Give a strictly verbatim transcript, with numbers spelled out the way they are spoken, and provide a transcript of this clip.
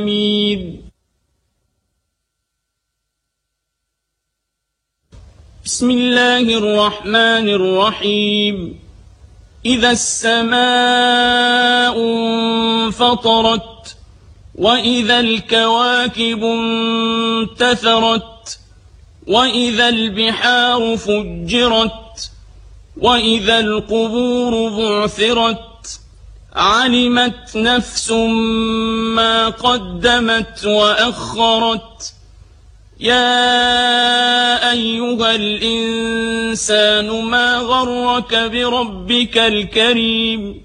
بسم الله الرحمن الرحيم إذا السماء انفطرت وإذا الكواكب انتثرت وإذا البحار فجرت وإذا القبور بعثرت علمت نفس ما قدمت وأخرت يا أيها الإنسان ما غرك بربك الكريم